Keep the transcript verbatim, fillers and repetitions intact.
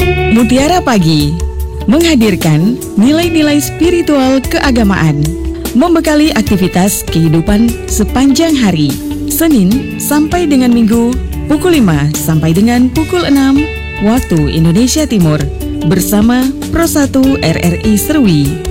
Mutiara Pagi menghadirkan nilai-nilai spiritual keagamaan, membekali aktivitas kehidupan sepanjang hari, Senin sampai dengan Minggu, pukul lima sampai dengan pukul enam waktu Indonesia Timur, bersama Pro satu R R I Serwi.